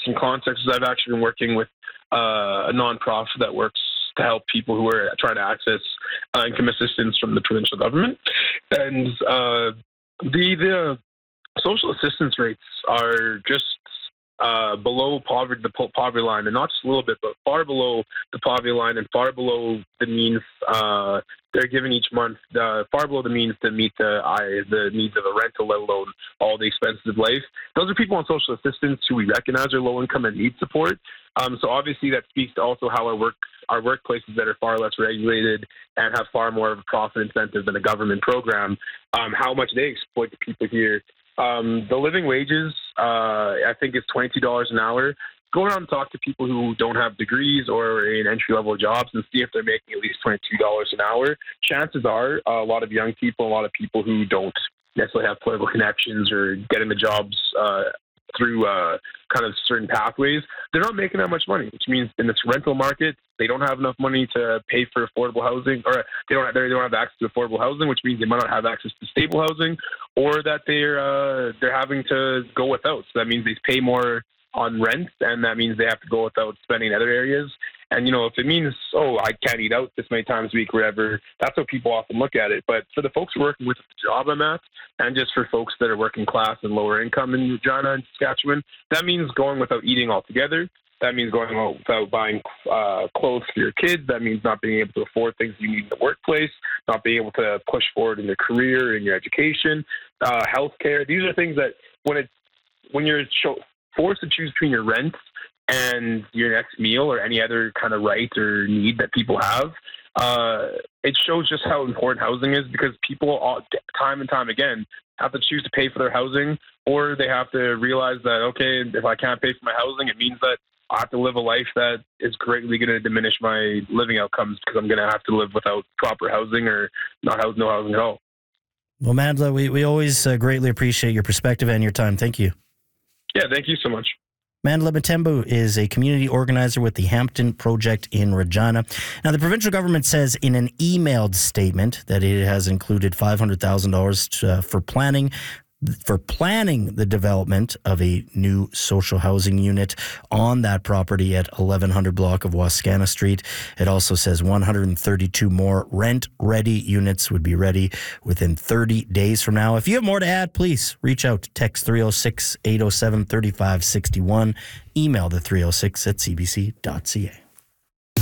some context, is I've actually been working with a nonprofit that works to help people who are trying to access income assistance from the provincial government. And the social assistance rates are just below the poverty line, and not just a little bit, but far below the poverty line and far below the means they're given each month, far below the means to meet the needs of a rental, let alone all the expenses of life. Those are people on social assistance who we recognize are low income and need support. So obviously that speaks to also how our workplaces that are far less regulated and have far more of a profit incentive than a government program, how much they exploit the people here. The living wages, I think, is $22 an hour. Go around and talk to people who don't have degrees or in entry-level jobs and see if they're making at least $22 an hour. Chances are a lot of young people, a lot of people who don't necessarily have political connections or get into jobs through kind of certain pathways, they're not making that much money, which means in this rental market, they don't have enough money to pay for affordable housing, or they don't have access to affordable housing, which means they might not have access to stable housing, or that they're having to go without. So that means they pay more on rent, and that means they have to go without spending in other areas. And, if it means, I can't eat out this many times a week, whatever, that's how people often look at it. But for the folks who are working with the job I'm at, and just for folks that are working class and lower income in Regina and Saskatchewan, that means going without eating altogether. That means going out without buying clothes for your kids. That means not being able to afford things you need in the workplace, not being able to push forward in your career, in your education, healthcare. These are things that when you're forced to choose between your rent and your next meal or any other kind of right or need that people have, it shows just how important housing is, because people time and time again have to choose to pay for their housing, or they have to realize that, okay, if I can't pay for my housing, it means that I have to live a life that is greatly going to diminish my living outcomes, because I'm going to have to live without proper housing or no housing at all. Well, Mandla, we always greatly appreciate your perspective and your time. Thank you. Yeah, thank you so much. Mandla Matembu is a community organizer with the Hampton Project in Regina. Now, the provincial government says in an emailed statement that it has included $500,000 for planning the development of a new social housing unit on that property at 1100 block of Wascana Street. It also says 132 more rent-ready units would be ready within 30 days from now. If you have more to add, please reach out. Text 306-807-3561. Email the 306 at cbc.ca.